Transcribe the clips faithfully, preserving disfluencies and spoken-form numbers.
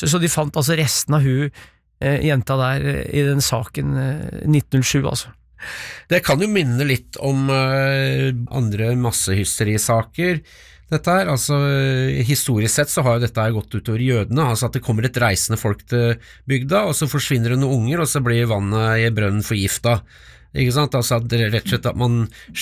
så, så de fant altså resten av hun eh, jenta der eh, i den saken eh, nitten null sju altså. Det kan jo minne litt om uh, andre massehysterisaker, dette her, altså historisk sett så har jo dette her gått utover jødene, altså at det kommer et reisende folk til bygda, og så forsvinner det noen unger, og så blir vannet i brønnen forgifta, ikke sant, altså at det, rett og slett at man,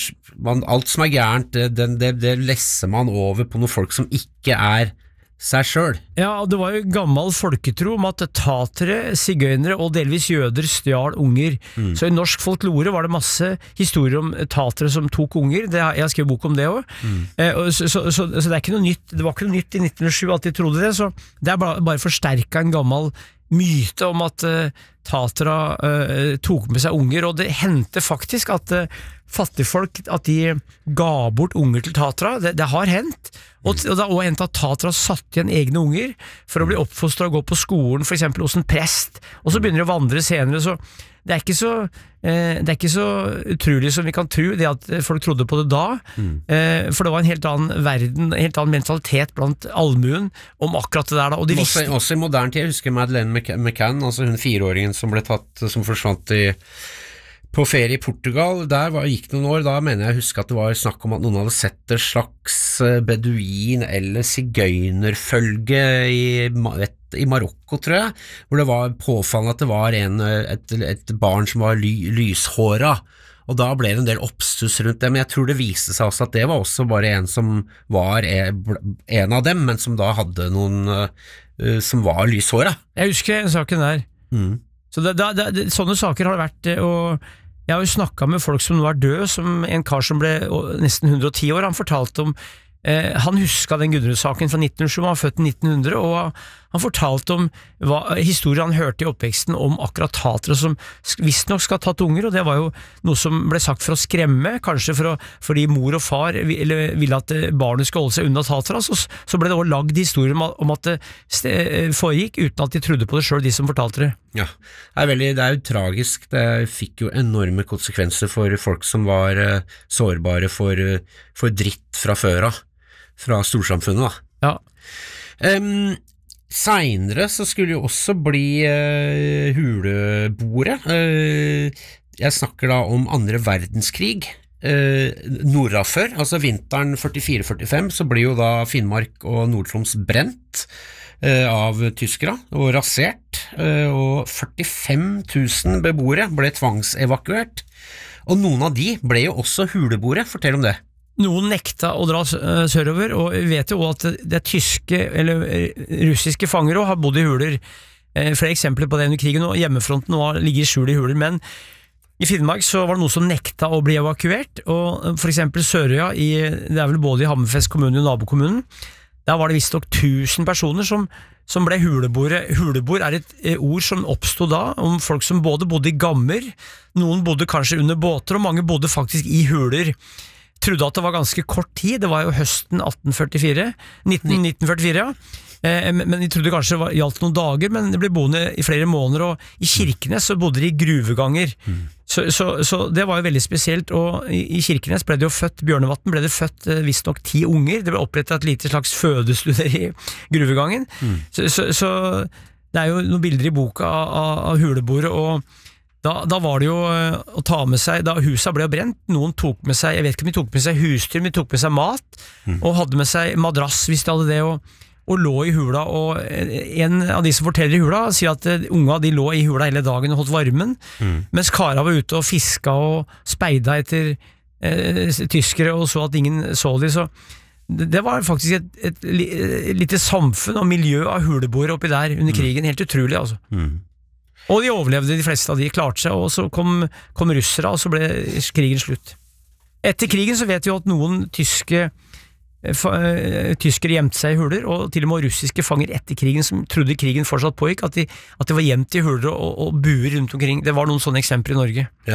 man alt som er gærent, det, det, det lesser man over på noen folk som ikke er seg selv. Ja, det var jo gammel folketro om at tatere, sigøynere og delvis jøder stjal unger. Mm. Så i norsk folklore var det masse historier om tatere som tok unger. Det, jeg har skrevet bok om det også. Mm. Eh, så, så, så, så det er ikke noe nytt. Det var ikke noe nytt i nitten null sju at de trodde det, så det er bare, bare forsterket en gammel myte om at uh, tatera uh, tok med seg unger, og det hendte faktisk at uh, fattigfolk, at de ga bort unger til tatera, det, det har hendt, og, og det har også hendt at tatera satt igjen egne unger for å bli oppfostret og gå på skolen, for eksempel hos en prest, og så begynner de å vandre senere, så det er ikke så, eh, det er ikke så utrolig som vi kan tro, det at folk trodde på det da, mm. eh, for det var en helt annen verden, en helt annen mentalitet blant allmuen om akkurat det der da, og de også, visste... Også i moderne tid, jeg husker Madeleine McCann, altså hun fireåringen som ble tatt, som forsvant i på ferie i Portugal, der var, gikk noen år, da mener jeg husker at det var snakk om at noen hadde sett et slags beduin eller sigøynerfølge i, et, i Marokko, tror jeg, hvor det var påfallende at det var en, et, et barn som var ly, lyshåra, og da ble det en del oppstuss rundt det, men jeg tror det viste seg også at det var også bare en som var en av dem, men som da hadde noen uh, som var lyshåra. Jeg husker den saken der. Mm. Så det, det, det, sånne saker har det vært, og jeg har jo snakket med folk som nå er død, som en kar som ble nesten hundre og ti år, han fortalte om, eh, han husket den Gudrun-saken fra nitten null sju, han var født i nitten hundre, og han fortalte om hva, historien han hørte i oppveksten om akkurat tatere som visst nok skal ha tatt unger, og det var jo noe som ble sagt for å skremme, kanskje for å, fordi mor og far ville, ville at barnet skulle holde seg unna tatere, så, så ble det også lagd historier om, om at det foregikk uten at de trodde på det selv, de som fortalte det. Ja, det er, veldig, det er jo tragisk, det fikk jo enorme konsekvenser for folk som var uh, sårbare for, uh, for dritt fra før av, fra storsamfunnet da. Ja. Um, Senere så skulle jo også bli uh, huleboere. Uh, jeg snakker da om andre verdenskrig. Uh, Nordafor, altså vinteren førtifire førtifem, så blir jo da Finnmark og Nord-Troms brent uh, av tyskere og rasert, uh, og førtifem tusen beboere ble tvangsevakuert. Og noen av de ble jo også huleboere, fortell om det. Noen nekta å dra sørover, og vi vet jo også at det er tyske eller russiske fanger også har bodd i huler. Flere eksempler på det under krigen, og hjemmefronten nå ligger i skjul i huler, men i Finnmark så var det noen som nekta å bli evakuert, og for eksempel Sørøya, i, det er vel både i Hammerfest kommune og nabokommunen, der var det visst nok tusen personer som, som ble huleboere. Huleboer er et eh, ord som oppstod da, om folk som både bodde i gammer, noen bodde kanskje under båter, og mange bodde faktisk i huler. Trodde at det var ganske kort tid, det var jo høsten atten førtifire, nitten førtifire, ja. Eh, men de trodde kanskje det var, gjaldt noen dager, men det ble boende i flere måneder, og i Kirkenes så bodde de i gruveganger. Mm. Så, så, så det var jo veldig spesielt, og i, i Kirkenes ble det jo født, Bjørnevatn ble det født eh, visst nok ti unger, det ble opprettet et lite slags fødestue i gruvegangen. Mm. Så, så, så det er jo noen bilder i boka av, av, av huleboere, og Da, da var det jo å ta med seg, da huset ble brent, noen tok med seg, jeg vet ikke om de tok med seg husdyr, men de tok med seg mat, mm. og hadde med seg madrass hvis de hadde det, og, og lå i hula, og en av de som forteller i hula sier at unga de lå i hula hele dagen og holdt varmen, mm. mens Kara var ute og fiska og speida etter eh, tyskere og så at ingen så de, så det, det var faktisk et, et, et lite samfunn og miljø av huleboere oppi der under krigen, helt utrolig altså. Mm. Og de overlevde, de fleste av de klarte seg, og så kom, kom russere, og så ble krigen slutt. Etter krigen så vet vi at noen tyske, fa, tyskere gjemte seg i huler, og til og med russiske fanger etter krigen som trodde krigen fortsatt pågikk, at de, at de var gjemt i huler og, og buer rundt omkring. Det var noen sånne eksempler i Norge. Ja.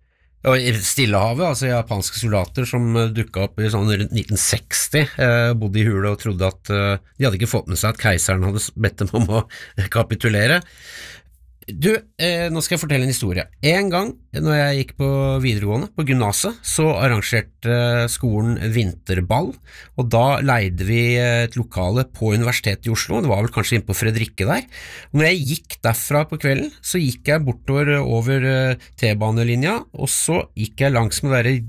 Og i Stillehavet, altså japanske soldater som dukket opp i sånn rundt nitten seksti, eh, bodde i hule og trodde at eh, de hadde ikke fått med seg at keiseren hadde bedt dem om å kapitulere. Du, eh, nå skal jeg fortelle en historie. En gang, når jeg gikk på videregående, på gymnaset, så arrangerte eh, skolen vinterball, og da leide vi et lokale på Universitetet i Oslo, det var vel kanskje inne på Fredrikke der. Og når jeg gikk derfra på kvelden, så gikk jeg bortover over eh, T-banelinja, og så gikk jeg langs med det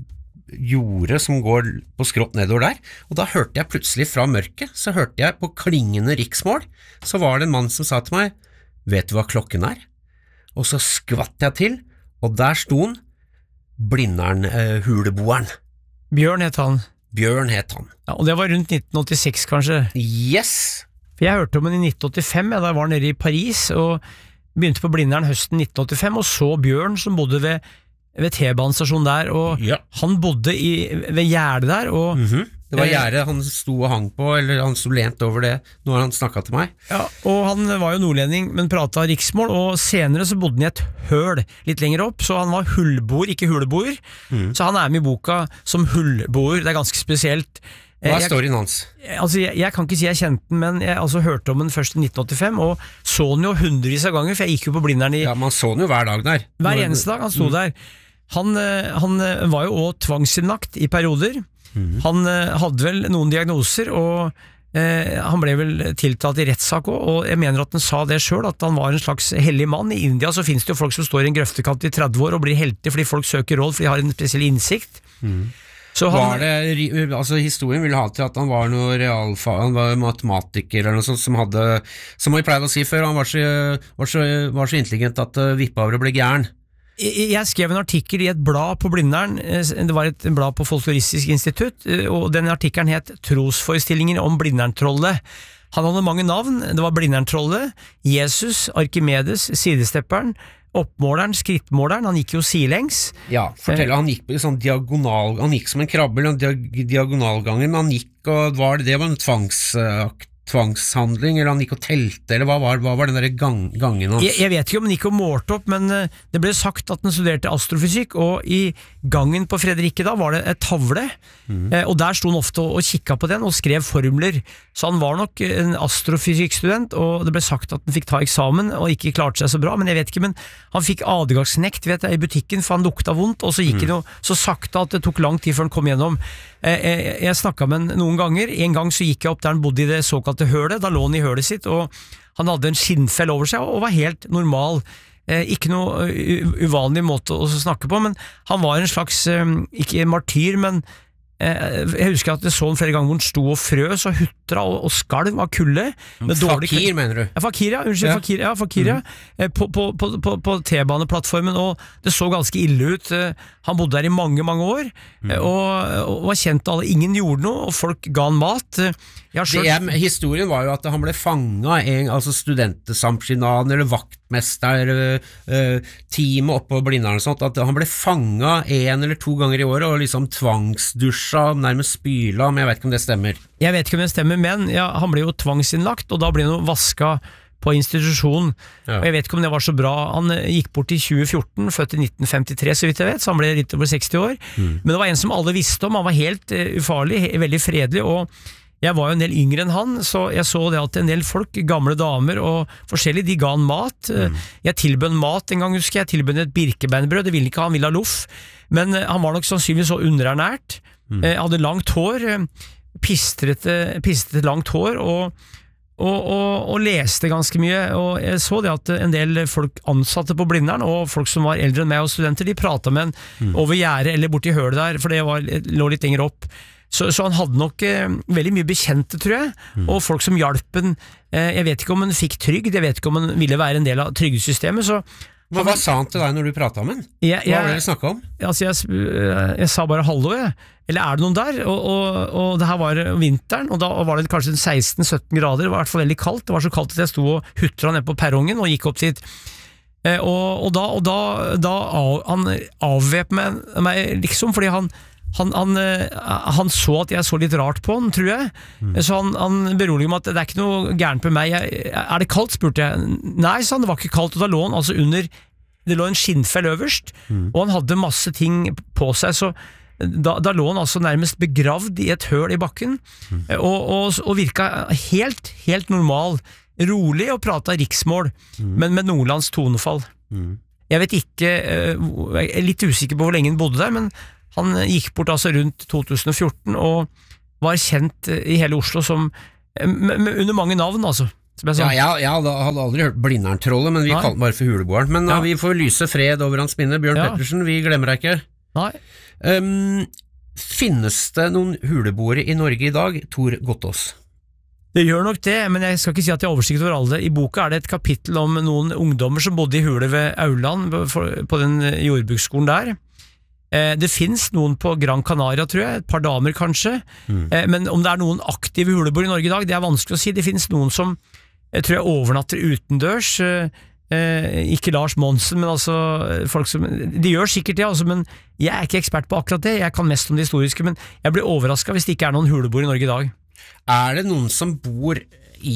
jordet som går på skrått nedover der, og da hørte jeg plutselig fra mørket, så hørte jeg på klingende riksmål, så var det en mann som sa til meg, vet du hva klokken er? Og så skvatt jeg til, og der sto han, blinderen, eh, huleboeren. Bjørn het han. Bjørn het han. Ja, og det var rundt nitten åttiseks kanskje. Yes! For jeg hørte om han i nitten åttifem, ja, da var han nede i Paris, og begynte på blinderen høsten nitten åttifem, og så Bjørn som bodde ved, ved T-banestasjonen der, og ja. Han bodde i, ved gjerdet der, og mm-hmm. Det var gjerdet han sto og hang på, eller han sto lent over det når han snakket til meg. Ja, og han var jo nordlending, men pratet riksmål, og senere så bodde han i et høl litt lenger opp, så han var hullboer, ikke huleboer. Mm. Så han er med i boka som hullboer, det er ganske spesielt. Hva er storyen hans? Altså, jeg, jeg kan ikke si jeg kjente den, men jeg altså, hørte om den først i nitten åttifem, og så den jo hundrevis av ganger, for jeg gikk jo på blinderen i... Ja, man så den jo hver dag der. Hver eneste dag, han sto mm. der. Han, han var jo også tvangsinnlagt i perioder. Mm. Han eh, hadde vel noen diagnoser, og eh, han ble vel tiltalt i rettssak også, og jeg mener at han sa det selv, at han var en slags hellig mann. I India så finnes det jo folk som står i en grøftekant i tretti år og blir helter fordi folk søker råd, fordi de har en spesiell innsikt. Mm. Så han, var det, altså historien ville ha til at han var noe realfag, han var matematiker eller noe sånt, som hadde, som vi pleide å si før, han var så, var så, var så intelligent at uh, vippavere ble gæren. Jeg skrev en artikkel i et blad på Blindern, det var et blad på Folkloristisk institutt, og den artikkelen het Trosforestillinger om Blindern-trollet. Han hadde mange navn, det var Blindern-trollet, Jesus, Arkimedes, Sidestepperen, Oppmåleren, Skrittmåleren, han gikk jo silengs. Ja, fortell, han gikk på sånn diagonal, han gikk som en krabbe, diagonalgangen, han gikk, og var det, det var en tvangsakt. Tvangshandling, eller han gikk og telte, eller hva var, hva var den der gang, gangen hans? Jeg, jeg vet ikke om han gikk og målte opp, men det ble sagt at han studerte astrofysikk, og i gangen på Fredrikke da var det et tavle, mm. og der sto han ofte og, og kikket på den og skrev formler, så han var nok en astrofysikkstudent, og det ble sagt at han fikk ta eksamen og ikke klarte seg så bra, men jeg vet ikke, men han fikk adgangsnekt vet jeg, i butikken, for han lukta vondt, og så gikk mm. han jo så sakte at det tok lang tid før han kom gjennom. Jeg, jeg snakket med han noen ganger, en gang så gikk jeg opp der han bodde i det såkalte hølet, da lå han i hølet sitt, og han hadde en skinnfell over seg, og var helt normal, eh, ikke noe uvanlig måte å snakke på, men han var en slags, eh, ikke martyr, men eh, jeg husker at jeg så han flere ganger hvor han sto og frøs og huttra og, og skalv av kulde. Fakir, mener du? Ja, fakir, ja, unnskyld, ja. Fakir, ja, fakir, ja. Mm. På, på, på, på, på T-baneplattformen, og det så ganske ille ut. Han bodde der i mange, mange år, mm. og, og var kjent av alle. Ingen gjorde noe, og folk ga han mat. Selv... Det, historien var jo at han ble fanget en, altså studentesamskinaden eller vaktmester uh, teamet oppe på Blindern og sånt, at han ble fanget en eller to ganger i året og liksom tvangsdusja, nærmest spyla, men jeg vet ikke om det stemmer. Jeg vet ikke om det stemmer, men ja, han ble jo tvangsinnlagt, og da ble han jo vasket på institusjon, ja. Og jeg vet ikke om det var så bra. Han gikk bort i tjue fjorten, født i nitten femtitre så vidt jeg vet, så han ble litt over seksti år, mm. men det var en som alle visste om, han var helt uh, ufarlig, veldig fredelig, og jeg var jo en del yngre enn han, så jeg så det at en del folk, gamle damer og forskjellig, de ga han mat. Mm. Jeg tilbød mat en gang, husker jeg, jeg tilbød et birkebeinbrød, det ville ikke ha, han ville ha loff, men han var nok sannsynligvis så underernært, mm. jeg hadde langt hår, pistrete, pistrete langt hår, og, og, og, og leste ganske mye, og jeg så det at en del folk ansatte på Blindern, og folk som var eldre enn meg og studenter, de pratet med en mm. over gjerdet eller borti hølet der, for det var, lå litt lenger opp. Så, så han hadde nok eh, veldig mye bekjente, tror jeg, mm. og folk som hjalp han. Eh, jeg vet ikke om han fikk trygd, jeg vet ikke om han ville være en del av trygdesystemet, så... Men hva sa han til deg når du pratet om han? Jeg, jeg, hva var det du snakket om? Altså jeg, jeg sa bare hallo, jeg. Eller er det noen der? Og, og, og det her var vinteren, og da var det kanskje seksten sytten grader, det var i hvert fall veldig kaldt, det var så kaldt at jeg stod og hutret ned på perrongen og gikk opp dit. Eh, og, og da, og da, da av, han avvæp meg, meg liksom, fordi han Han, han, han så at jeg så litt rart på han, tror jeg, mm. så han, han beroliget meg at det er ikke noe gærent med meg. Jeg, er det kaldt, spurte jeg. Nei, sa han, det var ikke kaldt, og da lå han altså under, det lå en skinnfell øverst, mm. og han hadde masse ting på seg, så da, da lå han altså nærmest begravd i et høl i bakken, mm. og, og, og virka helt, helt normal, rolig og pratet riksmål, mm. men med nordlands tonefall. Mm. Jeg vet ikke, jeg er litt usikker på hvor lenge han bodde der, men han gikk bort altså rundt to tusen og fjorten og var kjent i hele Oslo som, under mange navn altså. Ja, jeg, jeg hadde, hadde aldri hørt Blindern-trollet, men vi kalte den bare for Huleboeren. Men ja. Vi får lyse fred over hans minne. Bjørn ja. Pettersen, vi glemmer deg ikke. Nei. Um, finnes det noen huleboere i Norge i dag, Tor Gottaas? Det gjør nok det, men jeg skal ikke si at jeg har oversikt over alle. I boka er det et kapittel om noen ungdommer som bodde i hule ved Auland, på den jordbruksskolen der. Det finnes noen på Gran Canaria, tror jeg, et par damer kanskje, mm. men om det er noen aktive huleboere i Norge i dag, det er vanskelig å si. Det finnes noen som jeg tror jeg overnatter utendørs, eh, ikke Lars Monsen, men altså folk som, de gjør sikkert det, altså, men jeg er ikke ekspert på akkurat det, jeg kan mest om det historiske, men jeg blir overrasket hvis det ikke er noen huleboere i Norge i dag. Er det noen som bor i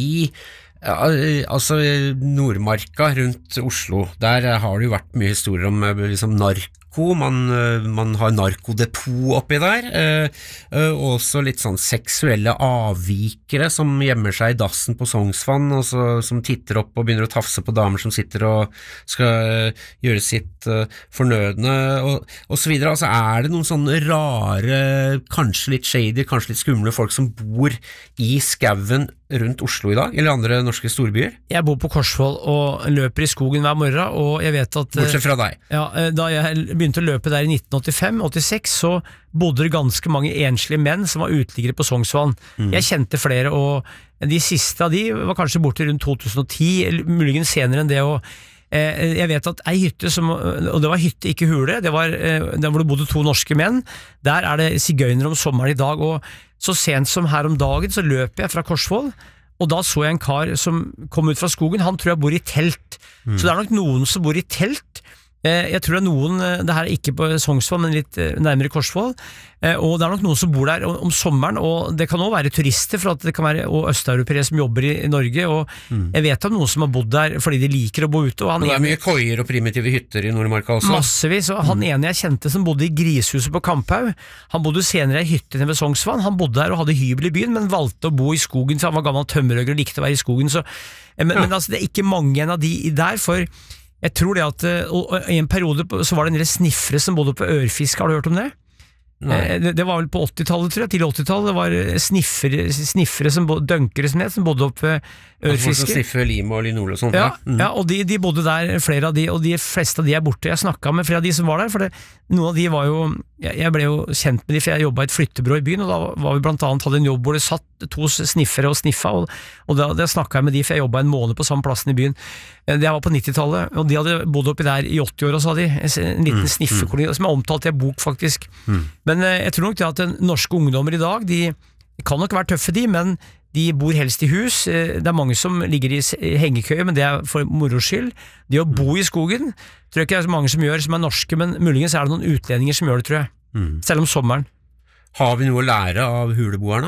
altså Nordmarka rundt Oslo? Der har det jo vært mye historier om liksom narko, man, man har narkodepot oppi der, eh, og også litt sånn seksuelle avvikere som gjemmer seg i dassen på Sognsvann, og så, som titter opp og begynner å tafse på damer som sitter og skal gjøre sitt uh, fornødne, og, og så videre. Altså, er det noen sånne rare, kanskje litt shady, kanskje litt skumle folk som bor i skauen rundt Oslo i dag, eller andre norske storbyer? Jeg bor på Korsvoll og løper i skogen hver morgen, og jeg vet at Bortsett fra deg. Ja, da jeg begynte å løpe der i nitten åttifem åttiseks, så bodde det ganske mange enslige menn som var uteliggere på Sognsvann. Mm. Jeg kjente flere, og de siste av de var kanskje borte rundt to tusen og ti, eller muligens senere enn det, og eh, jeg vet at ei hytte, som, og det var hytte, ikke hule, det var eh, der hvor det bodde to norske menn, der er det sigøyner om sommeren i dag, og så sent som her om dagen så løper jeg fra Korsvoll, og da så jeg en kar som kom ut fra skogen, han tror jeg bor i telt, mm. så det er nok noen som bor i telt. Jeg tror det er noen, det her er ikke på Sognsvann, men litt nærmere Korsvoll, og det er nok noen som bor der om sommeren, og det kan også være turister, for at det kan være og østeuropeere som jobber i Norge, og mm. jeg vet om noen som har bodd der fordi de liker å bo ute. Og han det er mye koier og primitive hytter i Nordmarka også. Massevis, og han mm. ene jeg kjente som bodde i Grishuset på Kamphaug, han bodde senere i hytten ved Sognsvann, han bodde der og hadde hybel i byen, men valgte å bo i skogen, så han var gammel tømmerhøgger og likte å være i skogen, så, men, ja. men altså, det er ikke mange en av de der, for jeg tror det at i en periode så var det en del sniffere som bodde på Ørfisk, har du hørt om det? Det, det var vel på åttitallet, tror jeg, til åttitallet, det var sniffere, sniffere som bodde, dønkere som het, som bodde opp ved Ørfiske. Folk som sniffer lim og linol og sånt. Ja, mm. ja og de, de bodde der, flere av de, og de fleste av de er borte. Jeg snakket med flere av de som var der, for det, noen av de var jo, jeg, jeg ble jo kjent med de, for jeg jobbet i et flyttebyrå i byen, og da var vi blant annet, hadde en jobb hvor det satt to sniffere og sniffa, og, og da, da snakket jeg med de, for jeg jobbet en måned på samme plassen i byen. Det var på nittitallet, og de hadde bodd oppi der i åtti år, og så hadde de en liten mm. sniffekoloni, som er omtalt i en bok faktisk. Mm. Men eh, jeg tror nok det at den norske ungdommer i dag, de, de kan nok være tøffe de, men de bor helst i hus. Det er mange som ligger i hengekøye, men det er for moro skyld. De å bo i skogen, tror jeg ikke det er så mange som gjør som er norske, men muligens er det noen utlendinger som gjør det, tror jeg. Mm. Selv om sommeren. Har vi noe å lære av huleboerne?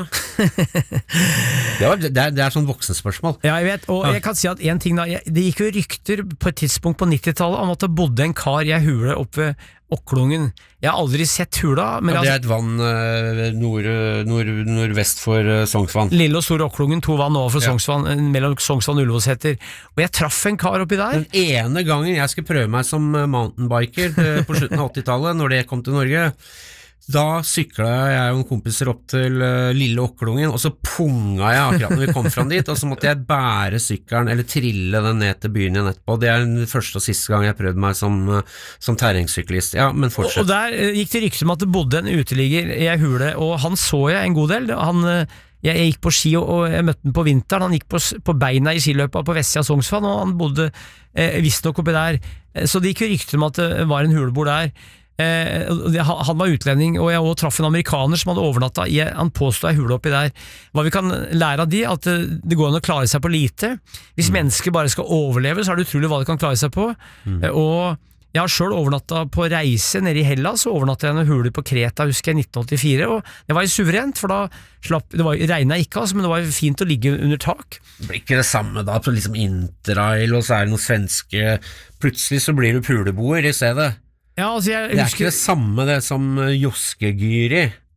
det, var, det, er, det er sånn voksenspørsmål. Ja, jeg vet, og ja. jeg kan si at en ting da, jeg, det gikk jo rykter på et tidspunkt på nittitallet om at det bodde en kar i en hule oppe ved Okklungen. Jeg har aldri sett hula. Men ja, det er et vann uh, nord, nord, nordvest for uh, Sognsvann. Lille og store Okklungen, to vann over for ja. Sognsvann, mellom Sognsvann og Ullevålseter. Og jeg traff en kar oppi der. Den ene gangen jeg skulle prøve meg som mountainbiker uh, på slutten av åttitallet, når det kom til Norge, da syklet jeg og en kompiser opp til uh, Lille Okklungen, og så punga jeg akkurat når vi kom fram dit, og så måtte jeg bære sykkelen, eller trille den ned til byen igjen etterpå. Det er den første og siste gang jeg prøvde meg som, uh, som terrengsyklist. Ja, men fortsett. Og, og der uh, gikk det rykte om at det bodde en uteligger i ei hule, og han så jeg en god del. Han, uh, jeg, jeg gikk på ski, og, og jeg møtte han på vinteren. Han gikk på, på beina i skiløpet på vestsida av Sognsvann, og han bodde uh, visstnok oppi der. Så det gikk jo rykte om at det var en huleboer der. Eh, han var utlending, og jeg også traff en amerikaner som hadde overnatta i, han påstod ei hule oppi der. Hva vi kan lære av de, at det går an å klare seg på lite. Hvis mm. mennesker bare skal overleve, så er det utrolig hva de kan klare seg på. Mm. Eh, og jeg har selv overnatta på reise nede i Hellas, og overnatta jeg en hule på Kreta, husker jeg, nitten åttifire, og det var jo suverent, for da slapp, det var, regnet ikke, altså, men det var jo fint å ligge under tak. Det blir ikke det samme da, på liksom interrail, og så er det noen svenske, plutselig så blir du puleboer i stedet. Ja, altså jeg det er husker... ikke det samme det som Joskegyri.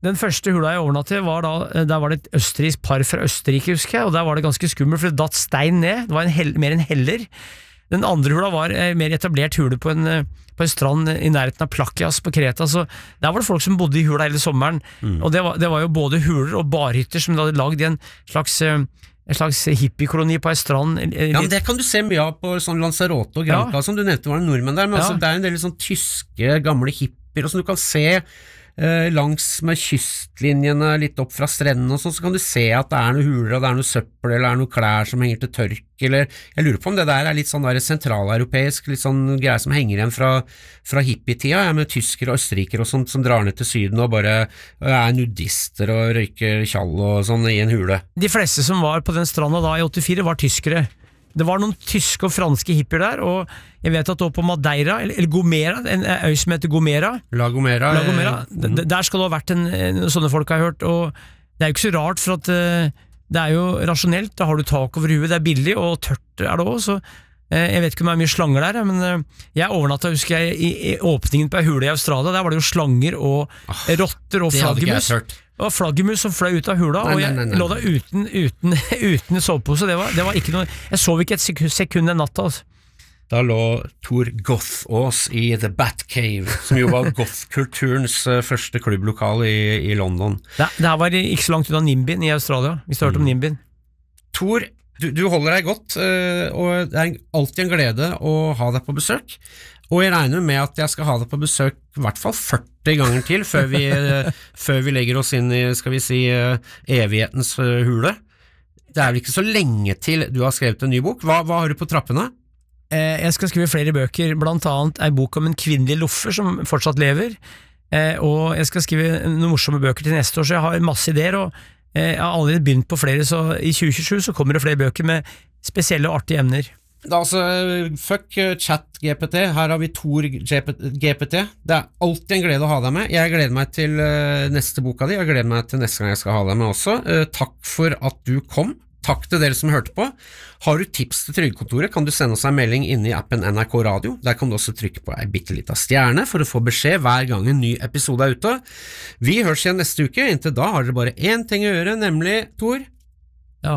Den første hula jeg overnattet var da, der var det et østerriksk par fra Østerrike, husker jeg, og der var det ganske skummelt, for det datt stein ned, det var en hell, mer en heller. Den andre hula var en mer etablert hule på en, på en strand i nærheten av Plakias på Kreta, så der var det folk som bodde i hula hele sommeren, mm. og det var, det var jo både huler og barhytter som de hadde lagd i en slags... en slags hippiekoloni på en strand. Ja, men det kan du se mye av på sånn Lanzarote og Granca, ja. Som du nevnte var en nordmenn der, men ja. Altså, det er en del sånn tyske, gamle hippier, og som du kan se eh, langs med kystlinjene litt opp fra strenden og sånn, så kan du se at det er noe huler, og det er noe søppel, eller det er noe klær som henger til tørk, eller jeg lurer på om det der er litt sånn der sentraleuropeisk, litt sånn greier som henger igjen fra, fra hippietida, ja, med tyskere og østerrikere og sånt, som drar ned til syden og bare er nudister og røyker tjall og sånn i en hule. De fleste som var på den stranda da i åttifire var tyskere. Det var noen tyske og franske hippier der, og jeg vet at da på Madeira, eller, eller Gomera, en øy som heter Gomera, La Gomera, La Gomera mm. der skal det ha vært en, en, sånne folk har jeg hørt, og det er jo ikke så rart, for at uh, det er jo rasjonelt, da har du tak over huet, det er billig, og tørt er det også, så uh, jeg vet ikke om det er mye slanger der, men uh, jeg overnattet, husker jeg, i, i åpningen på en hule i Australia, der var det jo slanger og oh, rotter og flaggermus. Det var flaggermus som fløy ut av hula, nei, og jeg nei, nei, nei. lå der uten, uten, uten sovepose. Det var, det var ikke noe, jeg sov ikke et sekund, sekund en natt. Altså. Da lå Tor Goth-Aas i The Batcave, som jo var goth-kulturens første klubblokal i, i London. Det, det her var ikke så langt ut av Nimbin i Australia, hvis du har hørt om Nimbin. Tor, du, du holder deg godt, og det er alltid en glede å ha deg på besøk. Og jeg regner med at jeg skal ha deg på besøk i hvert fall førti ganger til før vi, før vi legger oss inn i, skal vi si, evighetens hule. Det er vel ikke så lenge til du har skrevet en ny bok. Hva, hva har du på trappene? Eh, jeg skal skrive flere bøker, blant annet en bok om en kvinnelig loffer som fortsatt lever, eh, og jeg skal skrive noen morsomme bøker til neste år, så jeg har masse ideer, og eh, jeg har allerede begynt på flere, så i tjue tjuesju så kommer det flere bøker med spesielle og artige emner. Da, altså, fuck chat G P T, her har vi Tor G P T, det er alltid en glede å ha deg med. Jeg gleder meg til uh, neste boka di, jeg gleder meg til neste gang jeg skal ha deg med også. Uh, takk for at du kom, takk til dere som hørte på. Har du tips til Trygdekontoret, kan du sende oss en melding inne i appen N R K Radio. Der kan du også trykke på en bittelita stjerne for å få beskjed hver gang en ny episode er ute. Vi høres igjen neste uke, inntil da har dere bare én ting å gjøre, nemlig, Tor? Ja.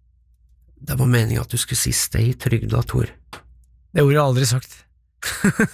Det var meningen at du skulle si stay trygg da, Tor. Det ordet har jeg aldri sagt.